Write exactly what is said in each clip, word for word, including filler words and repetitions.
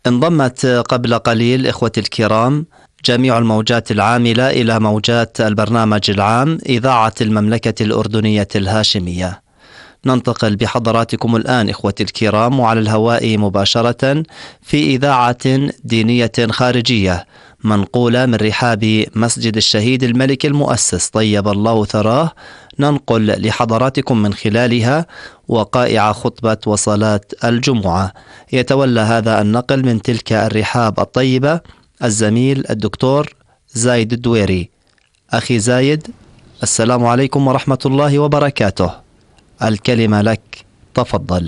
انضمت قبل قليل إخوتي الكرام جميع الموجات العاملة إلى موجات البرنامج العام إذاعة المملكة الأردنية الهاشمية. ننتقل بحضراتكم الآن إخوتي الكرام وعلى الهواء مباشرة في إذاعة دينية خارجية منقولة من رحاب مسجد الشهيد الملك المؤسس طيب الله ثراه، ننقل لحضراتكم من خلالها وقائع خطبة وصلاة الجمعة. يتولى هذا النقل من تلك الرحاب الطيبة الزميل الدكتور زايد الدويري. أخي زايد، السلام عليكم ورحمة الله وبركاته، الكلمة لك، تفضل.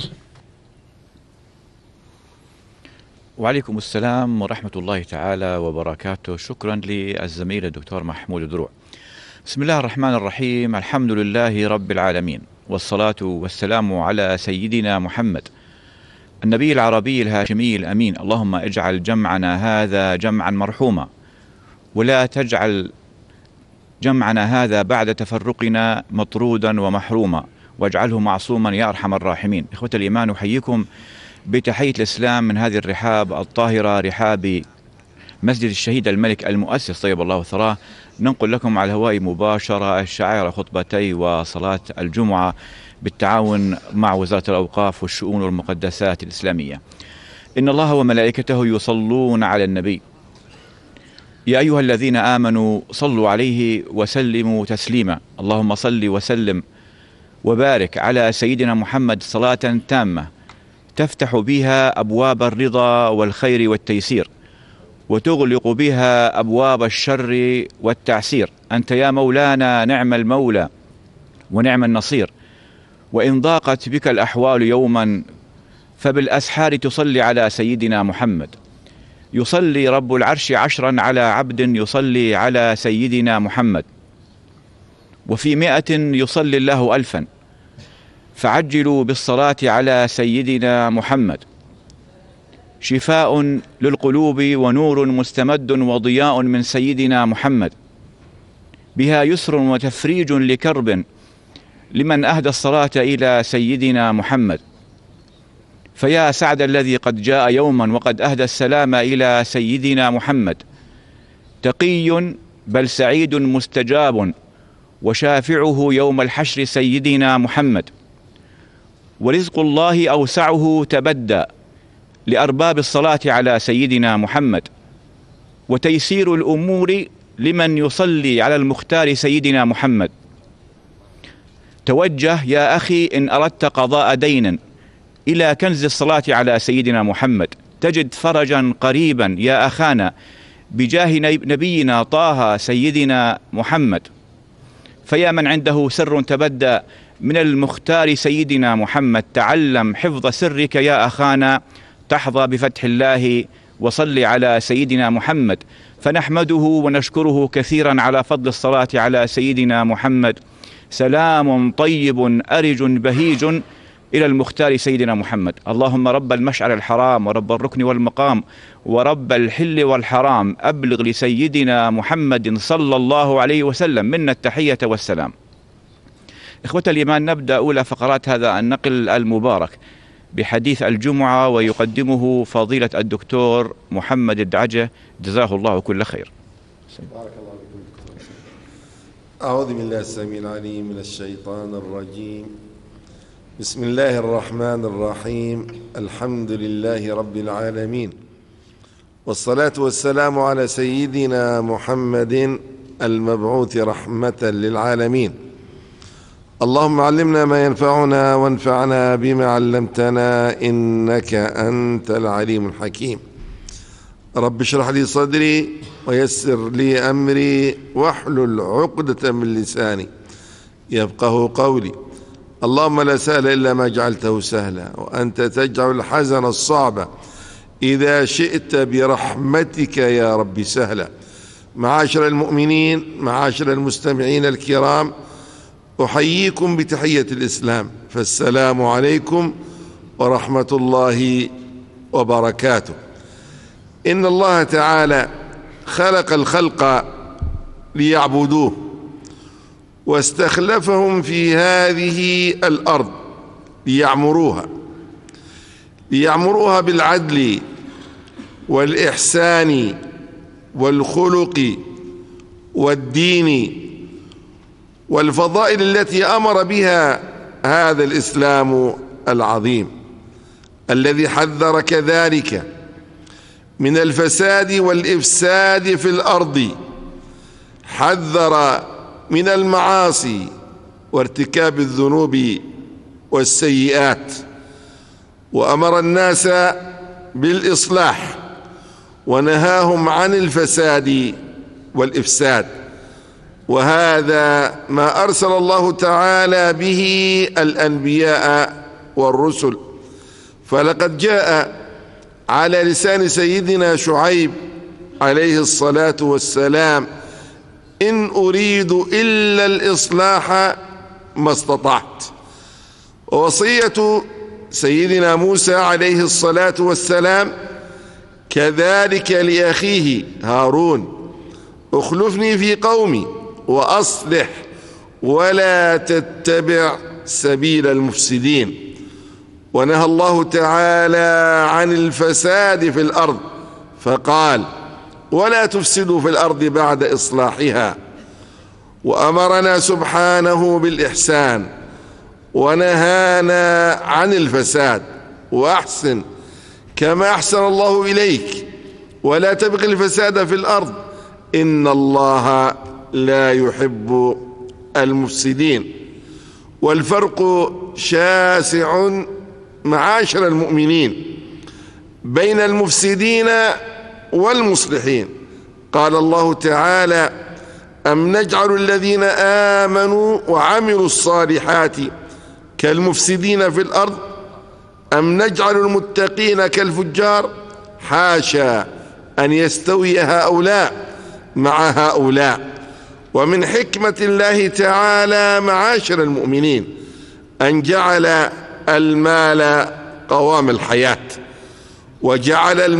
وعليكم السلام ورحمة الله تعالى وبركاته. شكرا للزميل الدكتور محمود دروع. بسم الله الرحمن الرحيم، الحمد لله رب العالمين، والصلاة والسلام على سيدنا محمد النبي العربي الهاشمي الأمين. اللهم اجعل جمعنا هذا جمعا مرحوما، ولا تجعل جمعنا هذا بعد تفرقنا مطرودا ومحروما، واجعله معصوما يا أرحم الراحمين. إخوة الإيمان، أحييكم بتحية الإسلام من هذه الرحاب الطاهرة، رحاب مسجد الشهيد الملك المؤسس طيب الله ثراه. ننقل لكم على الهواء مباشرة الشعائر خطبتي وصلاة الجمعة بالتعاون مع وزارة الأوقاف والشؤون والمقدسات الإسلامية. إن الله وملائكته يصلون على النبي، يا أيها الذين آمنوا صلوا عليه وسلموا تسليما. اللهم صل وسلم وبارك على سيدنا محمد صلاة تامة تفتح بها أبواب الرضا والخير والتيسير، وتغلق بها أبواب الشر والتعسير. أنت يا مولانا نعم المولى ونعم النصير، وإن ضاقت بك الأحوال يوما فبالأسحار تصلي على سيدنا محمد. يصلي رب العرش عشرا على عبد يصلي على سيدنا محمد، وفي مئة يصلي الله ألفا، فعجلوا بالصلاة على سيدنا محمد. شفاء للقلوب ونور مستمد وضياء من سيدنا محمد، بها يسر وتفريج لكرب لمن أهدى الصلاة إلى سيدنا محمد. فيا سعد الذي قد جاء يوما وقد أهدى السلام إلى سيدنا محمد. تقي بل سعيد مستجاب، وشافعه يوم الحشر سيدنا محمد. ورزق الله أوسعه تبدى لأرباب الصلاة على سيدنا محمد، وتيسير الأمور لمن يصلي على المختار سيدنا محمد. توجه يا أخي إن أردت قضاء دين إلى كنز الصلاة على سيدنا محمد، تجد فرجا قريبا يا أخانا بجاه نبينا طه سيدنا محمد. فيا من عنده سر تبدى من المختار سيدنا محمد، تعلم حفظ سرك يا أخانا تحظى بفتح الله، وصل على سيدنا محمد. فنحمده ونشكره كثيرا على فضل الصلاة على سيدنا محمد. سلام طيب أرج بهيج إلى المختار سيدنا محمد. اللهم رب المشعر الحرام ورب الركن والمقام ورب الحل والحرام، أبلغ لسيدنا محمد صلى الله عليه وسلم منا التحية والسلام. إخوة الإيمان، نبدأ أولى فقرات هذا النقل المبارك بحديث الجمعة، ويقدمه فضيلة الدكتور محمد الدعجة جزاه الله كل خير. بارك الله فيكم. أعوذ بالله السميع العليم من الشيطان الرجيم. بسم الله الرحمن الرحيم. الحمد لله رب العالمين، والصلاة والسلام على سيدنا محمد المبعوث رحمة للعالمين. اللهم علمنا ما ينفعنا وانفعنا بما علمتنا، إنك أنت العليم الحكيم. رب اشرح لي صدري ويسر لي أمري واحلل عقدة من لساني يفقه قولي. اللهم لا سهل إلا ما جعلته سهلا، وأنت تجعل الحزن الصعب إذا شئت برحمتك يا رب سهلا. معاشر المؤمنين، معاشر المستمعين الكرام، أحييكم بتحية الإسلام، فالسلام عليكم ورحمة الله وبركاته. إن الله تعالى خلق الخلق ليعبدوه، واستخلفهم في هذه الأرض ليعمروها ليعمروها بالعدل والإحسان والخلق والدين والفضائل التي أمر بها هذا الإسلام العظيم، الذي حذر كذلك من الفساد والإفساد في الأرض، حذر من المعاصي وارتكاب الذنوب والسيئات، وأمر الناس بالإصلاح ونهاهم عن الفساد والإفساد. وهذا ما أرسل الله تعالى به الأنبياء والرسل. فلقد جاء على لسان سيدنا شعيب عليه الصلاة والسلام: إن أريد إلا الإصلاح ما استطعت. ووصية سيدنا موسى عليه الصلاة والسلام كذلك لأخيه هارون: اخلفني في قومي وأصلح ولا تتبع سبيل المفسدين. ونهى الله تعالى عن الفساد في الأرض فقال: ولا تفسدوا في الأرض بعد إصلاحها. وأمرنا سبحانه بالإحسان ونهانا عن الفساد: وأحسن كما أحسن الله إليك ولا تبغ الفساد في الأرض إن الله لا يحب المفسدين. والفرق شاسع معاشر المؤمنين بين المفسدين والمصلحين. قال الله تعالى: أم نجعل الذين آمنوا وعملوا الصالحات كالمفسدين في الأرض أم نجعل المتقين كالفجار حاشا أن يستوي هؤلاء مع هؤلاء. ومن حكمة الله تعالى معاشر المؤمنين أن جعل المال قوام الحياة، وجعل